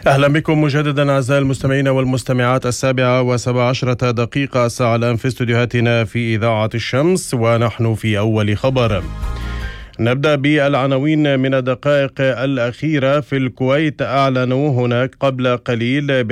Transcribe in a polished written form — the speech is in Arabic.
أهلا بكم مجددا أعزائي المستمعين والمستمعات. 7:17 الساعة الآن في استديوهاتنا في إذاعة الشمس، ونحن في أول خبر. نبدأ بالعناوين من الدقائق الأخيرة. في الكويت أعلنوا هناك قبل قليل